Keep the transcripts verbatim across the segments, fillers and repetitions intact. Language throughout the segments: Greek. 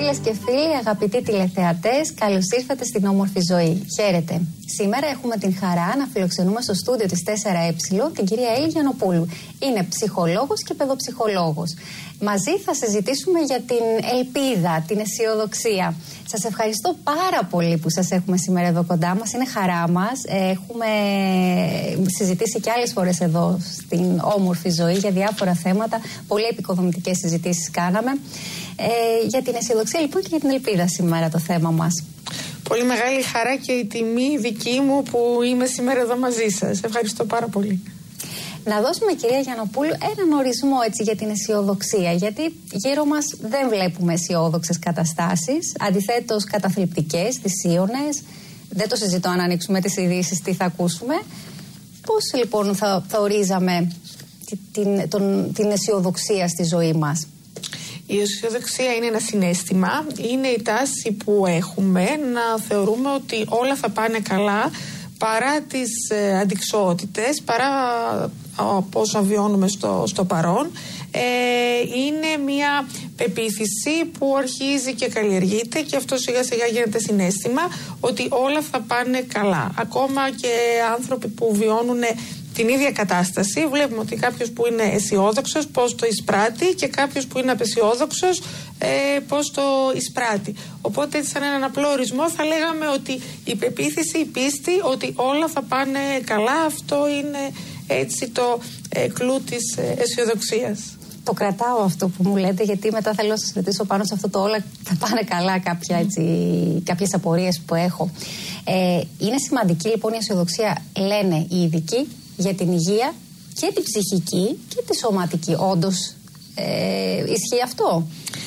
Φίλες και φίλοι, αγαπητοί τηλεθεατές, καλώς ήρθατε στην Όμορφη Ζωή. Χαίρετε. Σήμερα έχουμε την χαρά να φιλοξενούμε στο στούντιο της τέσσερα ε την κυρία Έλλη Γιαννοπούλου. Είναι ψυχολόγος και παιδοψυχολόγος. Μαζί θα συζητήσουμε για την ελπίδα, την αισιοδοξία. Σας ευχαριστώ πάρα πολύ που σας έχουμε σήμερα εδώ κοντά μας. Είναι χαρά μας. Έχουμε συζητήσει και άλλες φορές εδώ στην Όμορφη Ζωή για διάφορα θέματα. Πολύ επικοδομητικές συζητήσεις κάναμε. Ε, για την αισιοδοξία λοιπόν και για την ελπίδα σήμερα το θέμα μας. Πολύ μεγάλη χαρά και η τιμή δική μου που είμαι σήμερα εδώ μαζί σας. Ευχαριστώ πάρα πολύ. Να δώσουμε, κυρία Γιαννοπούλου, έναν ορισμό έτσι για την αισιοδοξία, γιατί γύρω μας δεν βλέπουμε αισιόδοξες καταστάσεις, αντιθέτως καταθλιπτικές, δυσίωνες. Δεν το συζητώ αν ανοίξουμε τις ειδήσεις τι θα ακούσουμε. Πώς λοιπόν θα, θα ορίζαμε την, τον, την αισιοδοξία στη ζωή μας? Η αισιοδοξία είναι ένα συναίσθημα, είναι η τάση που έχουμε να θεωρούμε ότι όλα θα πάνε καλά παρά τις ε, αντιξοότητες, παρά όσα βιώνουμε στο, στο παρόν. Ε, είναι μια πεποίθηση που αρχίζει και καλλιεργείται και αυτό σιγά σιγά γίνεται συναίσθημα ότι όλα θα πάνε καλά. Ακόμα και άνθρωποι που βιώνουν την ίδια κατάσταση, βλέπουμε ότι κάποιος που είναι αισιόδοξος πώς το εισπράττει και κάποιος που είναι απαισιόδοξος ε, πώς το εισπράττει. Οπότε σαν έναν απλό ορισμό θα λέγαμε ότι η πεποίθηση, η πίστη ότι όλα θα πάνε καλά, αυτό είναι έτσι το ε, κλου της ε, αισιοδοξίας. Το κρατάω αυτό που μου λέτε, γιατί μετά θέλω να σας ρωτήσω πάνω σε αυτό το όλα θα πάνε καλά, κάποια, έτσι, κάποιες απορίες που έχω. Ε, είναι σημαντική λοιπόν η αισιοδοξία, λένε οι ειδικοί, για την υγεία και την ψυχική και τη σωματική. Όντως ε, ισχύει αυτό?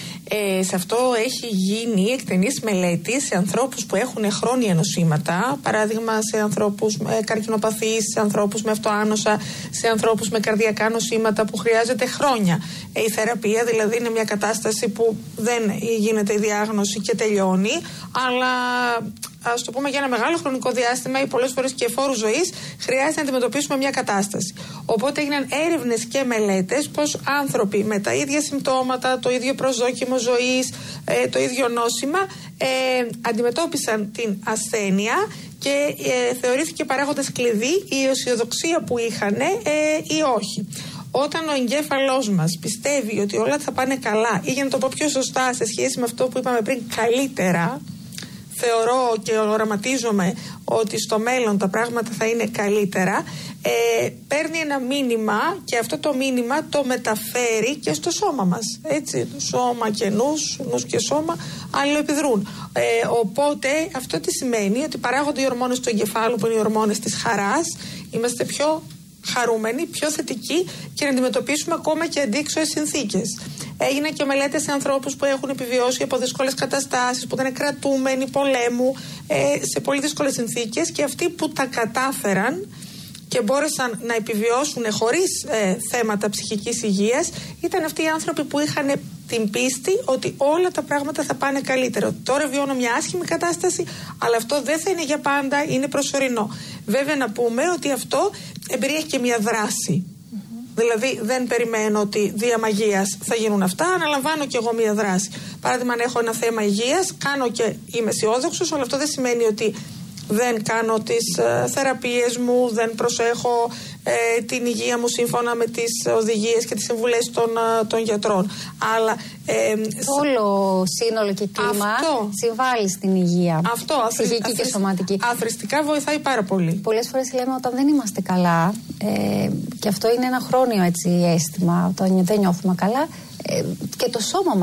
Ε, σε αυτό έχει γίνει εκτενής μελέτη σε ανθρώπους που έχουν χρόνια νοσήματα, παράδειγμα σε ανθρώπους με καρκινοπαθείς, σε ανθρώπους με αυτοάνοσα, σε ανθρώπους με καρδιακά νοσήματα που χρειάζεται χρόνια. Ε, η θεραπεία δηλαδή είναι μια κατάσταση που δεν γίνεται η διάγνωση και τελειώνει, αλλά ας το πούμε για ένα μεγάλο χρονικό διάστημα ή πολλές φορές και φόρου ζωής χρειάζεται να αντιμετωπίσουμε μια κατάσταση. Οπότε έγιναν έρευνες και μελέτες πως άνθρωποι με τα ίδια συμπτώματα, το ίδιο προσδόκιμο ζωής, ε, το ίδιο νόσημα ε, αντιμετώπισαν την ασθένεια και ε, θεωρήθηκε παράγοντας κλειδί η αισιοδοξία που είχαν ε, ή όχι. Όταν ο εγκέφαλός μας πιστεύει ότι όλα θα πάνε καλά ή για να το πω πιο σωστά σε σχέση με αυτό που είπαμε πριν, καλύτερα, θεωρώ και οραματίζομαι ότι στο μέλλον τα πράγματα θα είναι καλύτερα, ε, παίρνει ένα μήνυμα και αυτό το μήνυμα το μεταφέρει και στο σώμα μας. Έτσι, σώμα και νους, νους και σώμα αλληλοεπιδρούν. Ε, οπότε αυτό τι σημαίνει? Ότι παράγονται οι ορμόνες του εγκεφάλου που είναι οι ορμόνες της χαράς, είμαστε πιο χαρούμενοι, πιο θετικοί και να αντιμετωπίσουμε ακόμα και αντίξωες συνθήκες. Έγιναν και μελέτες σε ανθρώπους που έχουν επιβιώσει από δύσκολες καταστάσεις, που ήταν κρατούμενοι πολέμου, ε, σε πολύ δύσκολες συνθήκες, και αυτοί που τα κατάφεραν και μπόρεσαν να επιβιώσουν χωρίς ε, θέματα ψυχικής υγείας ήταν αυτοί οι άνθρωποι που είχαν την πίστη ότι όλα τα πράγματα θα πάνε καλύτερα. Τώρα βιώνω μια άσχημη κατάσταση, αλλά αυτό δεν θα είναι για πάντα, είναι προσωρινό. Βέβαια να πούμε ότι αυτό εμπεριέχει και μια δράση. Mm-hmm. Δηλαδή δεν περιμένω ότι δια μαγείας θα γίνουν αυτά, αναλαμβάνω και εγώ μια δράση. Παράδειγμα, αν έχω ένα θέμα υγείας, κάνω και είμαι αισιόδοξος, αλλά αυτό δεν σημαίνει ότι δεν κάνω τις ε, θεραπείες μου, δεν προσέχω ε, την υγεία μου σύμφωνα με τις οδηγίες και τις συμβουλές των, ε, των γιατρών. Αλλά ε, όλο σύνολο και κλίμα αυτό, συμβάλλει στην υγεία, αυτό, ψυχική αθρη, και σωματική. Αθρηστικά βοηθάει πάρα πολύ. Πολλές φορές λέμε όταν δεν είμαστε καλά, ε, και αυτό είναι ένα χρόνιο έτσι αίσθημα, όταν δεν νιώθουμε καλά, ε, και το σώμα